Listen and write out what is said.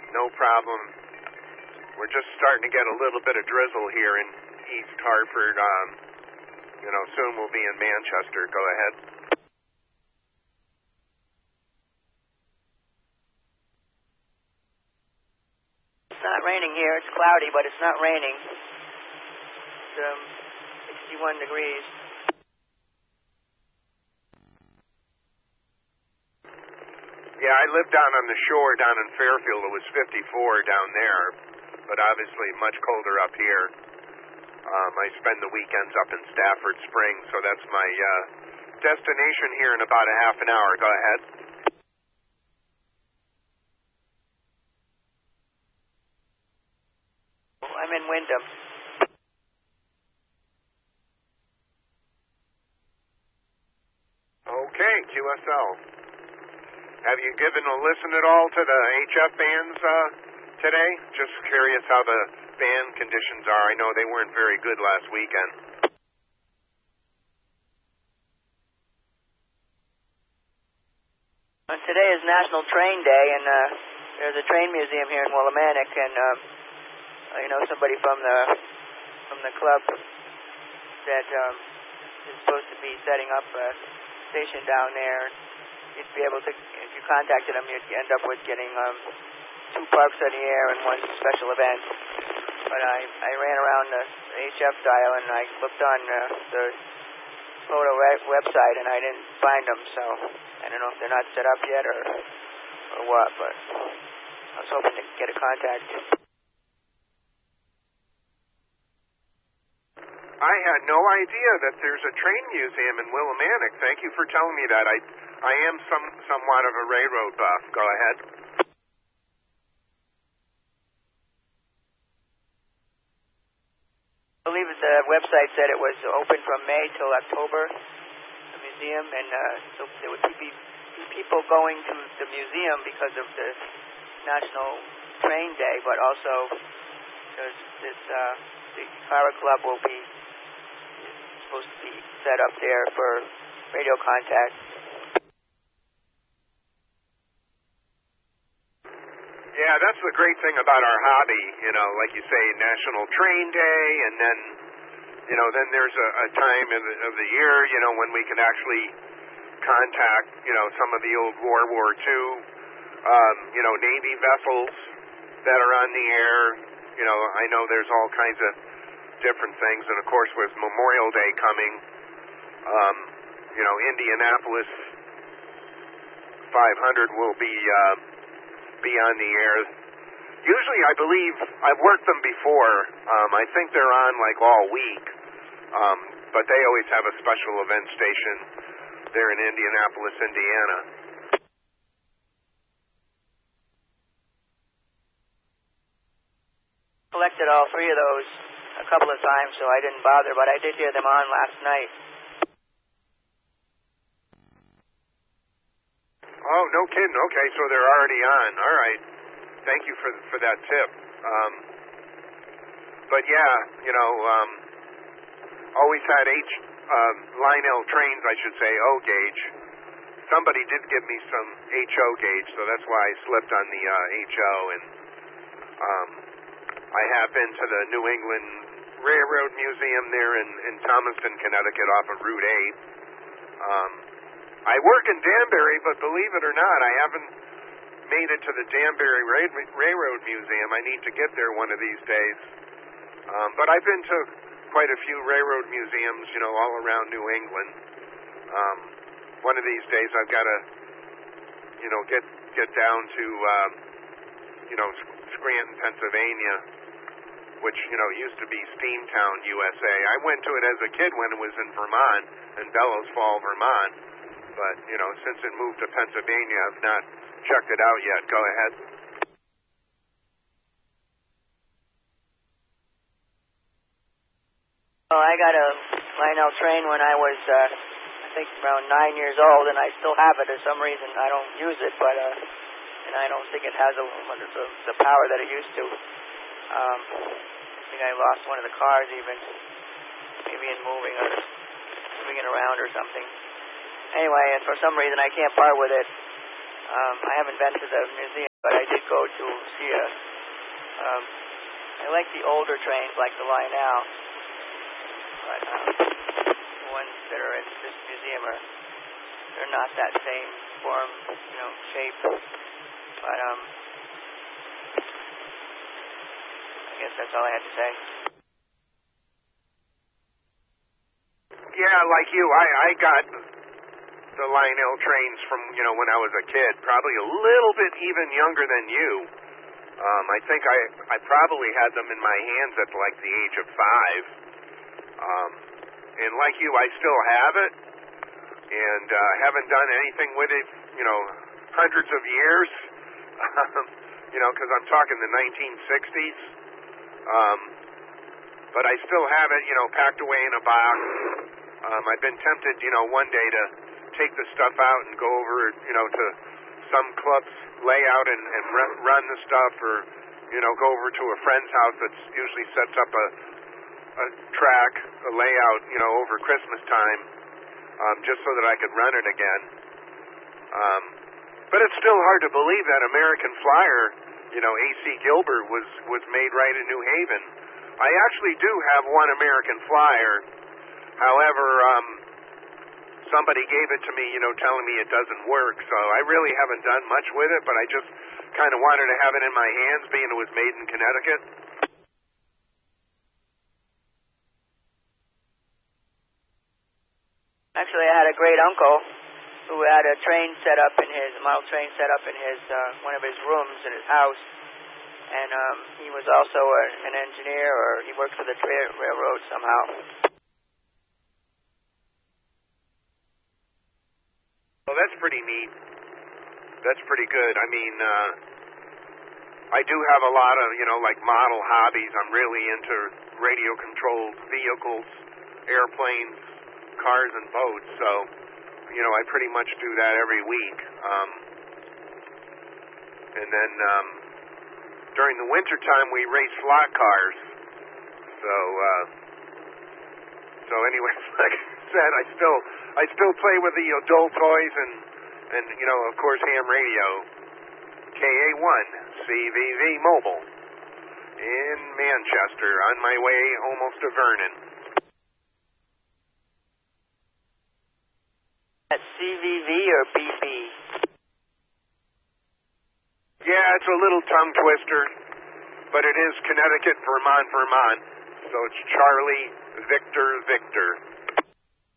No problem. We're just starting to get a little bit of drizzle here in East Hartford. Soon we'll be in Manchester. Go ahead. It's not raining here. It's cloudy, but it's not raining. It's 61 degrees. Yeah, I live down on the shore down in Fairfield. It was 54 down there, but obviously much colder up here. I spend the weekends up in Stafford Springs, so that's my destination here in about a half an hour. Go ahead. I'm in Wyndham. Okay, QSL. Have you given a listen at all to the HF bands today? Just curious how the band conditions are. I know they weren't very good last weekend. Today is National Train Day, and there's a train museum here in Willimantic, and I know somebody from the club that is supposed to be setting up a station down there. You'd be able to, if you contacted them, you'd end up with getting 2 parks on the air and 1 special event. But I ran around the HF dial and I looked on the photo website and I didn't find them, so I don't know if they're not set up yet or what, but I was hoping to get a contact. I had no idea that there's a train museum in Willimantic. Thank you for telling me that. I am somewhat of a railroad buff. Go ahead. I believe the website said it was open from May till October, the museum, and so there would be people going to the museum because of the National Train Day, but also because the Cara Club will be supposed to be set up there for radio contact. Yeah, that's the great thing about our hobby, like you say, National Train Day, and then, then there's a time of the year, when we can actually contact, some of the old World War II, Navy vessels that are on the air. I know there's all kinds of different things, and of course with Memorial Day coming, Indianapolis 500 will be on the air. Usually, I believe I've worked them before. I think they're on like all week, but they always have a special event station there in Indianapolis, Indiana. Collected all 3 of those a couple of times, so I didn't bother, but I did hear them on last night. Oh, no kidding. Okay, so they're already on. All right. Thank you for that tip. But yeah, always had Lionel trains, I should say, O gauge. Somebody did give me some HO gauge, so that's why I slipped on the HO. And I have been to the New England Railroad Museum there in Thomaston, Connecticut, off of Route 8. I work in Danbury, but believe it or not, I haven't made it to the Danbury Railroad Museum. I need to get there one of these days. But I've been to quite a few railroad museums, all around New England. One of these days I've got to, get down to, Scranton, Pennsylvania, which, used to be Steamtown, USA. I went to it as a kid when it was in Vermont, in Bellows Fall, Vermont. But, since it moved to Pennsylvania, I've not checked it out yet. Go ahead. Well, I got a Lionel train when I was, I think, around 9 years old, and I still have it. For some reason, I don't use it, but and I don't think it has the power that it used to. I think I lost one of the cars even, maybe in moving it around or something. Anyway, and for some reason I can't part with it. I haven't been to the museum. but I did go to see I like the older trains like the Lionel, but the ones that are at this museum they're not that same form, shape, but I guess that's all I had to say. Yeah, like you, I got the Lionel trains from, when I was a kid, probably a little bit even younger than you. I think I probably had them in my hands at like the age of 5. And like you, I still have it, and haven't done anything with it, hundreds of years, because I'm talking the 1960s. But I still have it, packed away in a box. I've been tempted, one day to take the stuff out and go over, to some club's layout and run the stuff, or, go over to a friend's house that usually sets up a track, a layout, over Christmas time, just so that I could run it again. But it's still hard to believe that American Flyer, A.C. Gilbert was made right in New Haven. I actually do have one American Flyer. However, somebody gave it to me, telling me it doesn't work, so I really haven't done much with it, but I just kind of wanted to have it in my hands, being it was made in Connecticut. Actually, I had a great uncle who had a model train set up in one of his rooms in his house, and he was also an engineer, or he worked for the railroad somehow. Well, that's pretty neat. That's pretty good. I mean, I do have a lot of, like model hobbies. I'm really into radio-controlled vehicles, airplanes, cars, and boats, so, I pretty much do that every week. And then during the wintertime, we race slot cars. So anyway, like I said, I still play with the adult toys and of course, ham radio, KA1, CVV Mobile, in Manchester, on my way almost to Vernon. At CVV or BB? Yeah, it's a little tongue twister, but it is Connecticut, Vermont, so it's Charlie, Victor, Victor.